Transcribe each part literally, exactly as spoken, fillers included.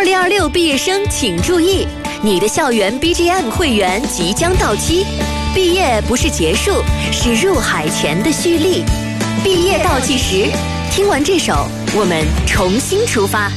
二零二六毕业生请注意，你的校园 B G M 会员即将到期。毕业不是结束，是入海前的蓄力。毕业倒计时，听完这首，我们重新出发。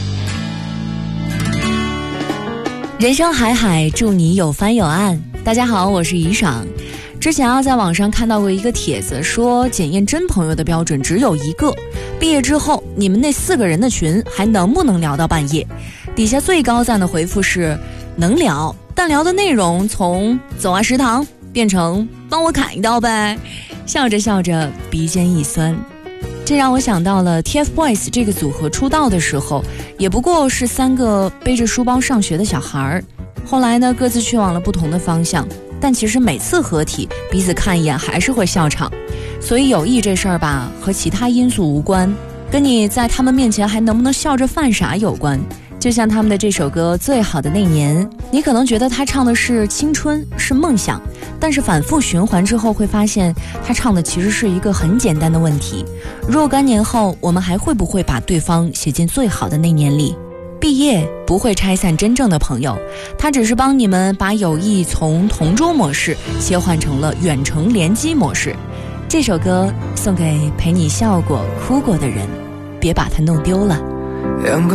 人生海海，祝你有帆有岸。大家好，我是怡爽。之前啊，在网上看到过一个帖子，说检验真朋友的标准只有一个：毕业之后，你们那四个人的群还能不能聊到半夜？底下最高赞的回复是能聊，但聊的内容从走啊食堂变成帮我砍一刀呗。笑着笑着鼻尖一酸，这让我想到了 T F BOYS 这个组合出道的时候，也不过是三个背着书包上学的小孩，后来呢各自去往了不同的方向，但其实每次合体彼此看一眼还是会笑场。所以友谊这事儿吧，和其他因素无关，跟你在他们面前还能不能笑着犯傻有关。就像他们的这首歌《最好的那年》，你可能觉得他唱的是青春，是梦想，但是反复循环之后会发现，他唱的其实是一个很简单的问题：若干年后，我们还会不会把对方写进最好的那年里？毕业不会拆散真正的朋友，它只是帮你们把友谊从同桌模式切换成了远程联机模式。这首歌送给陪你笑过哭过的人，别把它弄丢了。